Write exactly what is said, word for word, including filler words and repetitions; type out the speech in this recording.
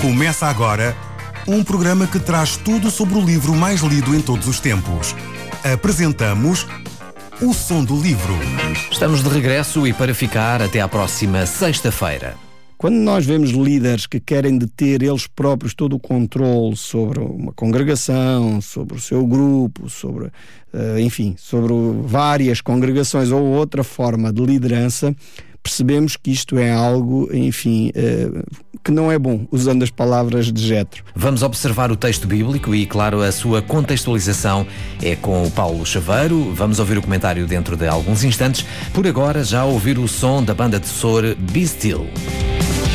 Começa agora um programa que traz tudo sobre o livro mais lido em todos os tempos. Apresentamos O Som do Livro. Estamos de regresso e para ficar até à próxima sexta-feira. Quando nós vemos líderes que querem deter eles próprios todo o controle sobre uma congregação, sobre o seu grupo, sobre, uh, enfim, sobre várias congregações ou outra forma de liderança, percebemos que isto é algo, enfim, uh, que não é bom, usando as palavras de Jétro. Vamos observar o texto bíblico e, claro, a sua contextualização é com o Paulo Chaveiro. Vamos ouvir o comentário dentro de alguns instantes. Por agora, já ouvir o som da banda de Sor Be Still.